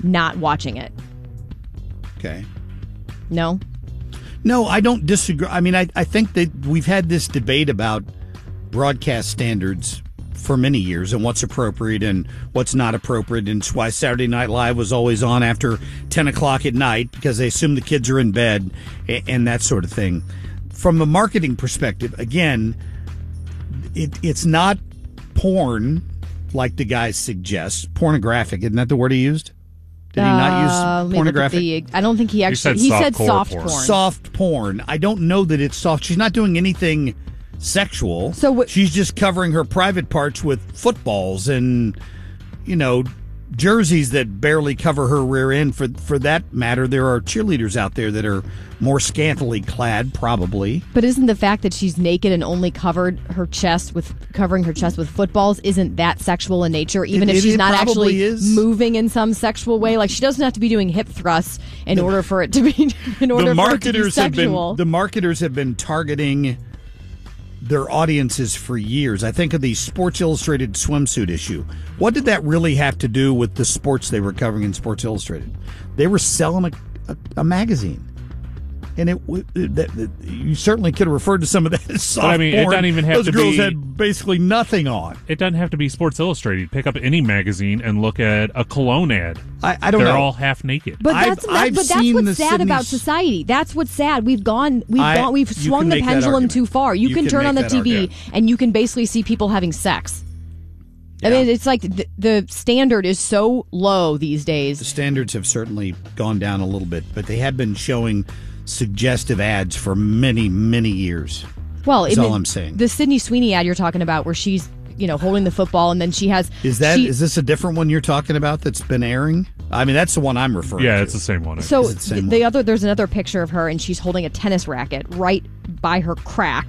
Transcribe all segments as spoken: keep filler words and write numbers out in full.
not watching it. Okay. No? No, I don't disagree. I mean, I, I think that we've had this debate about broadcast standards for many years and what's appropriate and what's not appropriate. And it's why Saturday Night Live was always on after ten o'clock at night, because they assume the kids are in bed and, and that sort of thing. From a marketing perspective, again, it, it's not porn like the guy suggests. Pornographic, isn't that the word he used? Did he uh, not use pornographic? The, I don't think he actually... He said he said soft porn. porn. Soft porn. I don't know that it's soft. She's not doing anything sexual. So what, she's just covering her private parts with footballs and, you know, jerseys that barely cover her rear end. For for that matter, there are cheerleaders out there that are more scantily clad, probably. But isn't the fact that she's naked and only covered her chest with covering her chest with footballs, isn't that sexual in nature? Even It- if it- she's it not probably actually is. moving in some sexual way, like she doesn't have to be doing hip thrusts in order for it to be in order The for it to be marketers have been sexual. the marketers have been targeting their audiences for years. I think of the Sports Illustrated swimsuit issue. What did that really have to do with the sports they were covering in Sports Illustrated? They were selling a, a, a magazine. And it, it that, that, you certainly could have referred to some of that as soft But I mean, it porn. doesn't even have Those to girls be- had basically nothing on. It doesn't have to be Sports Illustrated. Pick up any magazine and look at a cologne ad. I, I don't They're know. all half naked. But I've- that's, that, I've but that's seen what's the sad Sydney about s- society. That's what's sad. We've gone, we've I- gone, we've you swung can the make that pendulum argument. too far. You, You can can turn make on the that T V argument. and you can basically see people having sex. I Yeah. mean, it's like the, the standard is so low these The days. standards have certainly gone down a little bit, but they have been showing suggestive ads for many, many years. Well, That's in all the, I'm saying. The Sydney Sweeney ad you're talking about, where she's, you know, holding the football and then she has. Is that she, is this a different one you're talking about that's been airing? I mean, that's the one I'm referring yeah, to. it's the same one. So Is it the same th- the one? other, there's another picture of her and she's holding a tennis racket right by her crack,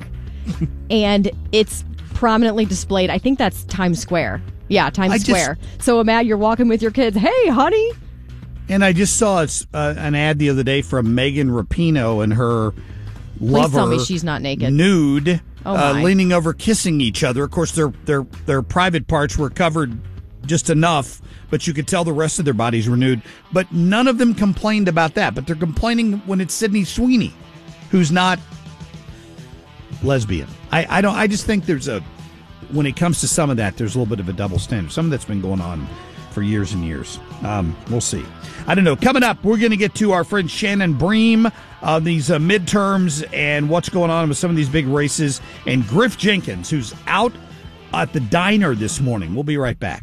and it's prominently displayed. I think that's Times Square. Yeah, Times I just- Square. So, Matt, you're walking with your kids. Hey, honey. And I just saw uh, an ad the other day from Megan Rapinoe and her Please lover, tell me she's not naked. nude, Oh, uh, my. leaning over, kissing each other. Of course, their their their private parts were covered just enough, but you could tell the rest of their bodies were nude. But none of them complained about that. But they're complaining when it's Sydney Sweeney, who's not lesbian. I, I don't. I just think there's a when it comes to some of that, there's a little bit of a double standard. Some of that's been going on for years and years. Um, we'll see. I don't know. Coming up, we're going to get to our friend Shannon Bream on these uh, midterms and what's going on with some of these big races, and Griff Jenkins, who's out at the diner this morning. We'll be right back.